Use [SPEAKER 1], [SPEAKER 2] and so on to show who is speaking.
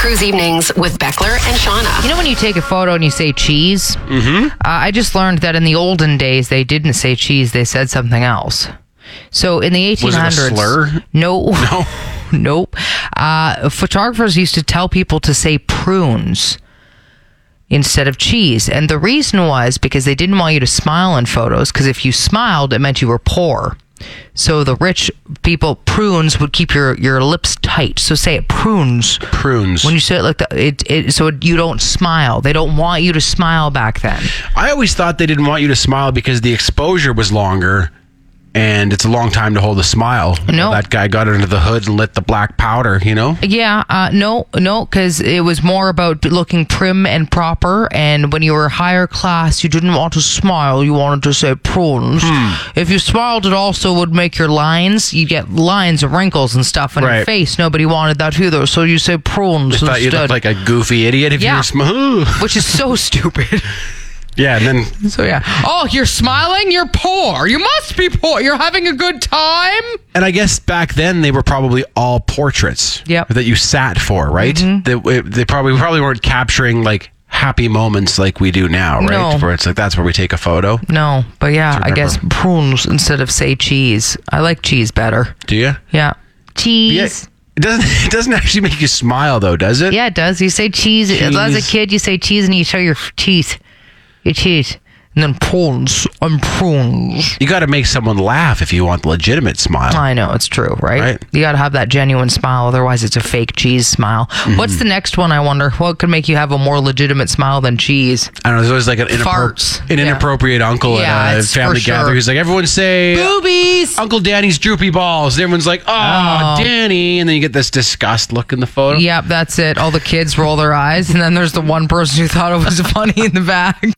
[SPEAKER 1] Cruise Evenings with Beckler and Shauna.
[SPEAKER 2] You know when you take a photo and you say cheese? Mm-hmm. I just learned that in the olden days, they didn't say cheese. They said something else. So in the 1800s...
[SPEAKER 3] Was it a slur?
[SPEAKER 2] No. Nope. Photographers used to tell people to say prunes instead of cheese. And the reason was because they didn't want you to smile in photos, because if you smiled, it meant you were poor. So the rich people, prunes, would keep your lips tight. So say it, prunes.
[SPEAKER 3] Prunes.
[SPEAKER 2] When you say it like that, so you don't smile. They don't want you to smile back then.
[SPEAKER 3] I always thought they didn't want you to smile because the exposure was longer. And it's a long time to hold a smile.
[SPEAKER 2] No.
[SPEAKER 3] That guy got under the hood and lit the black powder, you know?
[SPEAKER 2] Yeah, no, because it was more about looking prim and proper. And when you were higher class, you didn't want to smile. You wanted to say prunes. If you smiled, it also would make your lines. You get lines and wrinkles and stuff on your face. Nobody wanted that either. So you say prunes instead.
[SPEAKER 3] Thought you looked like a goofy idiot if you were smooth.
[SPEAKER 2] Which is so stupid.
[SPEAKER 3] Yeah, and then...
[SPEAKER 2] So, yeah. Oh, you're smiling? You're poor. You must be poor. You're having a good time?
[SPEAKER 3] And I guess back then, they were probably all portraits that you sat for, right? Mm-hmm. They probably weren't capturing, like, happy moments like we do now, right?
[SPEAKER 2] No.
[SPEAKER 3] Where it's like, that's where we take a photo.
[SPEAKER 2] No, but yeah, I guess prunes instead of say cheese. I like cheese better.
[SPEAKER 3] Do you?
[SPEAKER 2] Yeah. Cheese.
[SPEAKER 3] Yeah. It doesn't actually make you smile, though, does it?
[SPEAKER 2] Yeah, it does. You say cheese. As a kid, you say cheese and you show your teeth. Your teeth. And then prunes. And prunes.
[SPEAKER 3] You got to make someone laugh if you want the legitimate smile.
[SPEAKER 2] I know, it's true, right? You got to have that genuine smile. Otherwise, it's a fake cheese smile. Mm-hmm. What's the next one, I wonder? What could make you have a more legitimate smile than cheese?
[SPEAKER 3] I don't know. There's always like an inappropriate uncle at a family gathering. He's like, everyone say...
[SPEAKER 2] Boobies!
[SPEAKER 3] Uncle Danny's droopy balls. And everyone's like, oh, Danny. And then you get this disgust look in the photo.
[SPEAKER 2] Yep, that's it. All the kids roll their eyes. And then there's the one person who thought it was funny in the back.